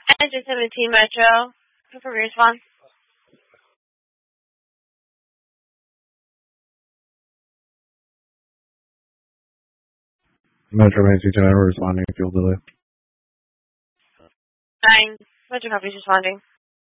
Engine 17 Metro. For respawn. Metro Main 210 responding, fuel delay. 9. Metro copies responding.